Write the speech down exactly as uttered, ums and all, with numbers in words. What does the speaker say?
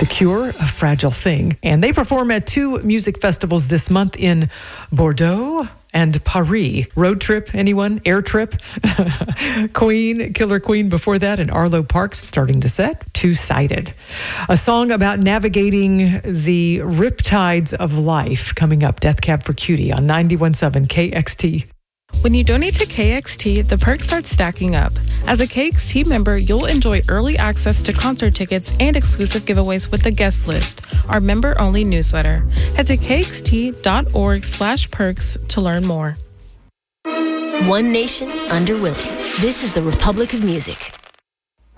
The Cure, A Fragile Thing. And they perform at two music festivals this month in Bordeaux and Paris. Road Trip, anyone? Air Trip? Queen, Killer Queen before that, and Arlo Parks starting the set. Two-Sided. A song about navigating the riptides of life coming up. Death Cab for Cutie on ninety-one point seven K X T. When you donate to K X T, the perks start stacking up. As a K X T member, you'll enjoy early access to concert tickets and exclusive giveaways with the guest list, our member-only newsletter. Head to kxt.org slash perks to learn more. One nation under Willie. This is the Republic of Music.